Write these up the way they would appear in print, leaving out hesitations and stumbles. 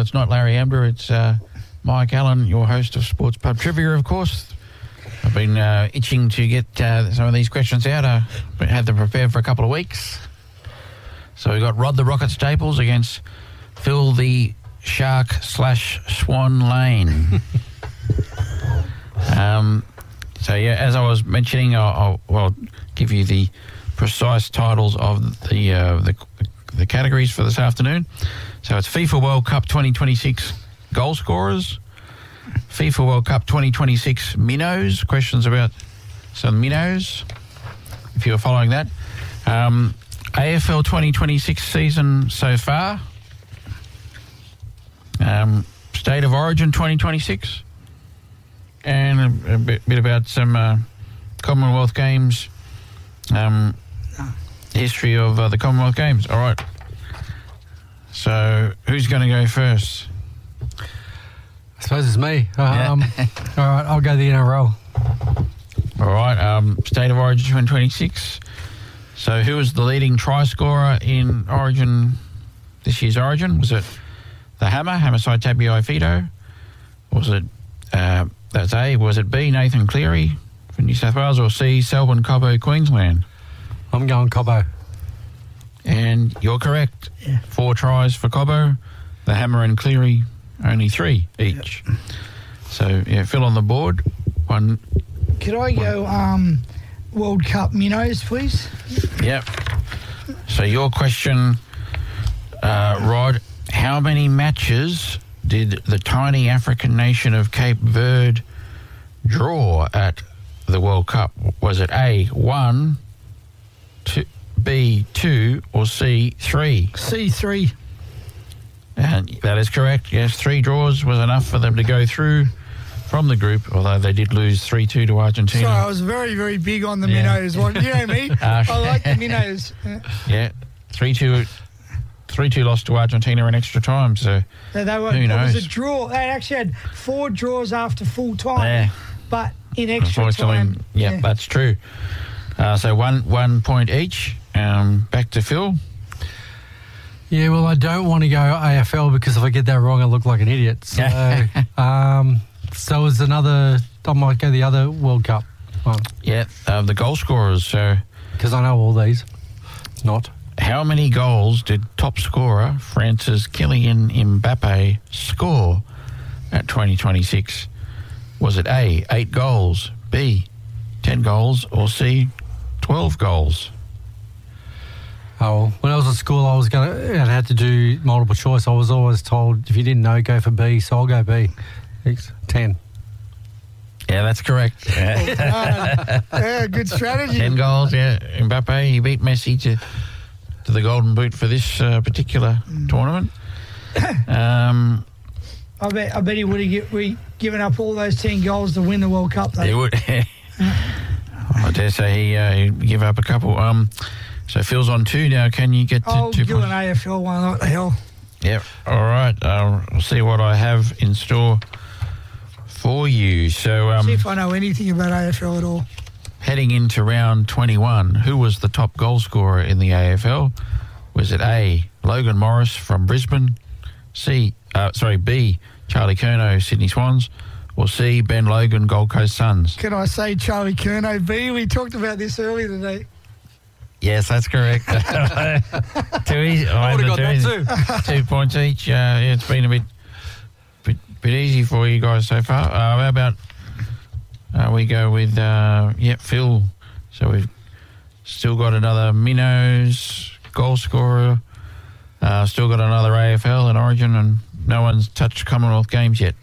it's not Larry Amber, it's Mike Allen, your host of Sports Pub Trivia, of course. I've been itching to get some of these questions out. I've had them prepared for a couple of weeks. So we've got Rod the Rocket Staples against Phil the Shark/Swan Lane. So, yeah, as I was mentioning, I'll give you the precise titles of the categories for this afternoon. So it's FIFA World Cup 2026 goal scorers, FIFA World Cup 2026 minnows, questions about some minnows, if you were following that. AFL 2026 season so far. State of Origin 2026. And a bit about some Commonwealth Games, history of the Commonwealth Games. All right. So who's going to go first? I suppose it's me. All right, I'll go the NRL. All right. State of Origin 2026. So who was the leading try scorer in Origin, this year's Origin? Was it the Hammer Tabuai Fido? Was it... that's A. Was it B, Nathan Cleary for New South Wales, or C, Selwyn Cobbo, Queensland? I'm going Cobbo. And you're correct. Yeah. 4 tries for Cobbo. The Hammer and Cleary, only 3 each. Yep. So, yeah, Phil on the board. One. Could I go World Cup minnows, please? Yep. So your question, Rod, how many matches did the tiny African nation of Cape Verde draw at the World Cup? Was it A, 1, 2, B, 2, or C, 3? C3. And that is correct. Yes, 3 draws was enough for them to go through from the group, although they did lose 3-2 to Argentina. So I was very, very big on the minnows. Well, you know me. I like the minnows. Yeah, 3-2 lost to Argentina in extra time, so they were, who knows? It was a draw. They actually had 4 draws after full time, but in extra time. Yeah, that's true. So one point each. Back to Phil. Yeah, well, I don't want to go AFL because if I get that wrong, I look like an idiot. So, so it's another... I might go the other World Cup one. Yeah, the goal scorers. So because I know all these. Not. How many goals did top scorer France's Kylian Mbappe score at 2026? Was it A, 8 goals, B, 10 goals, or C, 12 goals? Oh, when I was at school, I had to do multiple choice. I was always told, if you didn't know, go for B, so I'll go B. It's 10. Yeah, that's correct. Yeah, good strategy. 10 goals, yeah. Mbappe, he beat Messi to the Golden Boot for this particular tournament. I bet he would have given up all those 10 goals to win the World Cup, though. He would. I dare say he'd give up a couple. So Phil's on 2 now. Can you get to 2 points? I'll do an AFL one. What the hell? Yep. All right. I'll see what I have in store for you. So see if I know anything about AFL at all. Heading into round 21, who was the top goal scorer in the AFL? Was it A, Logan Morris from Brisbane, B, Charlie Curnow, Sydney Swans, or C, Ben Logan, Gold Coast Suns? Can I say Charlie Curnow? B, we talked about this earlier today. Yes, that's correct. 2 easy. I would have got that too. 2 points each. It's been a bit easy for you guys so far. How about we go with Phil? So we've still got another minnows goal scorer. Still got another AFL and Origin, and no one's touched Commonwealth Games yet.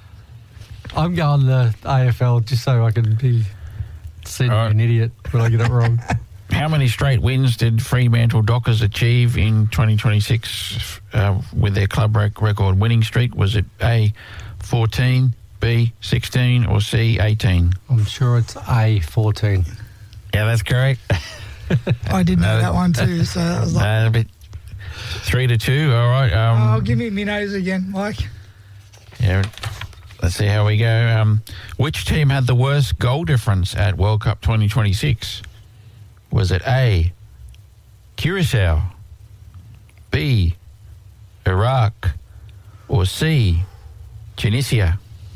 I'm going the AFL just so I can be seen an idiot when I get it wrong. How many straight wins did Fremantle Dockers achieve in 2026 with their club record winning streak? Was it A, 14, B, 16, or C, 18? I'm sure it's A, 14. Yeah, that's correct. I did know that one too, so that was like... a bit 3-2, all right. Give me minnows again, Mike. Yeah, let's see how we go. Which team had the worst goal difference at World Cup 2026? Was it A, Curacao, B, Iraq, or or C, Tunisia?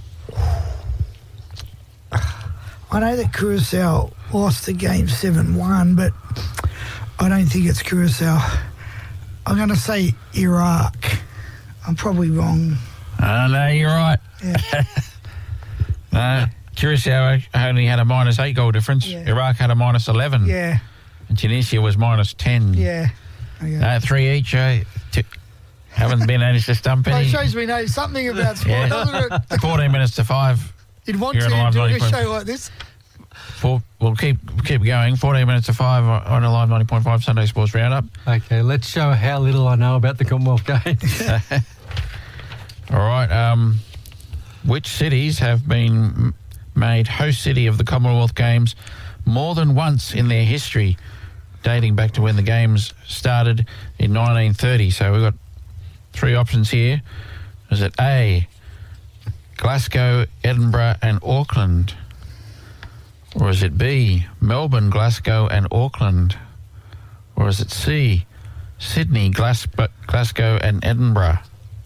I know that Curacao lost the game 7-1, but I don't think it's Curacao. I'm going to say Iraq. I'm probably wrong. No, you're right. Yeah. No, Curacao only had a -8 goal difference. Yeah. Iraq had a -11. Yeah. And Tunisia was -10. Yeah. Okay. 3 each. Haven't been managed to stump Well, any. it shows we know something about sport, Yeah. doesn't it? 14 minutes to 5. You'd want You're to on Live do a 90. show like this. We'll keep going. 14 minutes to 5 on a Live 90.5 Sunday Sports Roundup. Okay, let's show how little I know about the Commonwealth Games. All right. Which cities have been made host city of the Commonwealth Games more than once in their history, dating back to when the Games started in 1930? So we've got 3 options here. Is it A, Glasgow, Edinburgh and Auckland? Or is it B, Melbourne, Glasgow and Auckland? Or is it C, Sydney, Glasgow and Edinburgh?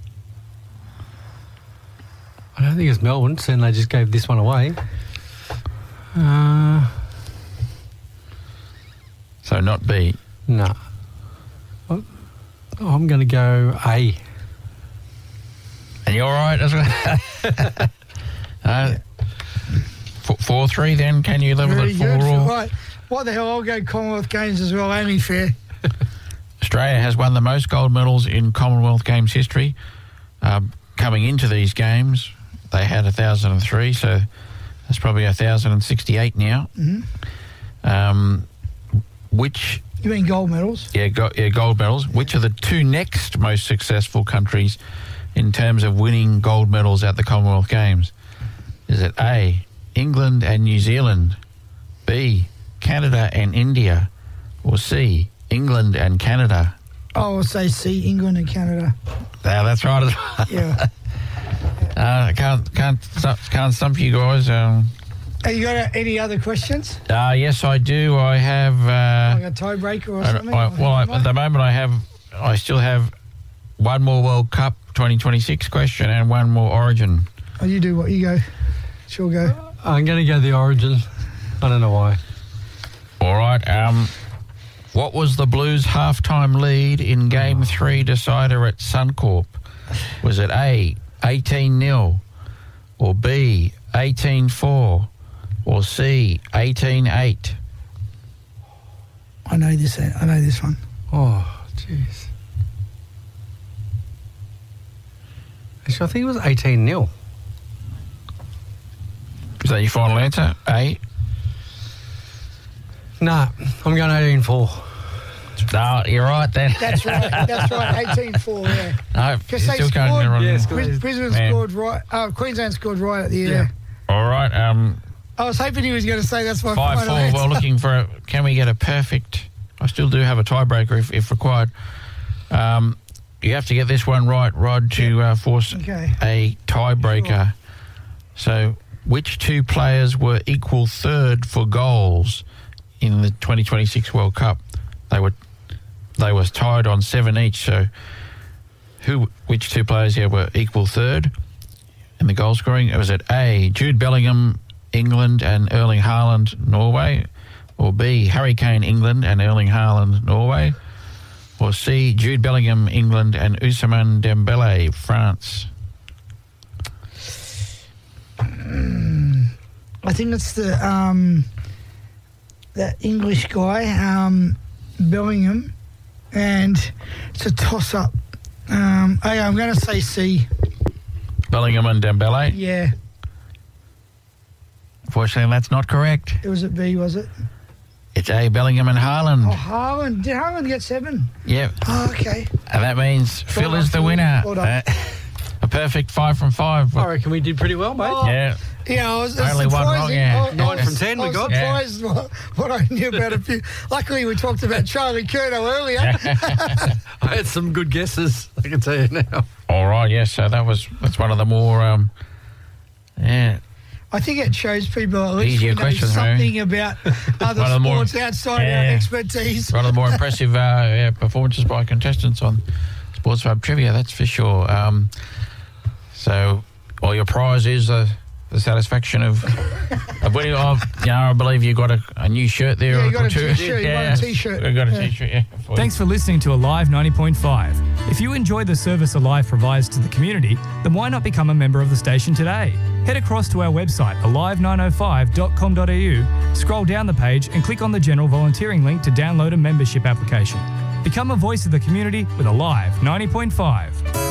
I don't think it's Melbourne, and they just gave this one away. So not B. No. I'm going to go A. And you're right as well. 4-3 then. Can you level Very at 4 good. all? Right. What the hell? I'll go Commonwealth Games as well. Only fair. Australia has won the most gold medals in Commonwealth Games history. Coming into these games, they had 1,003, so that's probably 1,068 now. Mm-hmm. Which... You mean gold medals? Yeah, gold medals. Which are the 2 next most successful countries in terms of winning gold medals at the Commonwealth Games? Is it A, England and New Zealand, B, Canada and India, or C, England and Canada? Oh, I'll say C, England and Canada. That's right as well. Yeah. Can't stump you guys. Have you got any other questions? Yes, I do. I have... Like a tiebreaker or something? At the moment I still have one more World Cup 2026 question and one more Origin. Oh, you do what? You go. Sure, go. I'm going to go the Origin. I don't know why. All right. What was the Blues halftime lead in Game 3 decider at Suncorp? Was it A, 18-0, or B, 18-4, or C, 18-8? I know this one. Oh, jeez. Actually, I think it was 18-0. Is that your final answer? A? Nah, I'm going 18-4. No, you're right then. That's right. 18-4, yeah. No, Because you they still can't scored, get it wrong. Yeah, Brisbane Man. scored right. Queensland scored right at the end. Yeah. All right. I was hoping he was going to say that's my 5-4. final answer. Well, looking for can we get a perfect? I still do have a tiebreaker if required. You have to get this one right, Rod, to force Okay. a tiebreaker. Sure. So, which 2 players were equal third for goals in the 2026 World Cup? They were tied on 7 each. So, which 2 players here were equal third in the goal scoring? Was it A, Jude Bellingham, England, and Erling Haaland, Norway? Or B, Harry Kane, England, and Erling Haaland, Norway? Or C, Jude Bellingham, England, and Ousmane Dembele, France? I think it's the that English guy, Bellingham, and it's a toss-up. I'm going to say C. Bellingham and Dembele? Yeah. Unfortunately, that's not correct. It was at B, was it? It's A, Bellingham and Haaland. Oh, Haaland. Did Haaland get 7? Yep. Oh, okay. And that means Phil done, is the Phil. winner. Well done. A perfect 5 from 5. I reckon we did pretty well, mate. Oh, Yeah. Yeah, I was Only one wrong, yeah. 9 from 10 we I was got. surprised what I knew about a few. Luckily, we talked about Charlie Curto earlier. I had some good guesses, I can tell you now. All right, yes. So that's one of the more, I think it shows people at least Easier we know questions, something about other One of the more- sports outside our Yeah. expertise. one of the more impressive performances by contestants on Sports Hub Trivia, that's for sure. So, all your prize is the satisfaction of winning. I believe you got a new shirt there. Yeah, you got a two. T-shirt. You got a T-shirt. I got a T-shirt, yeah. Thanks for listening to Alive 90.5. If you enjoy the service Alive provides to the community, then why not become a member of the station today? Head across to our website, alive905.com.au, scroll down the page and click on the general volunteering link to download a membership application. Become a voice of the community with Alive 90.5.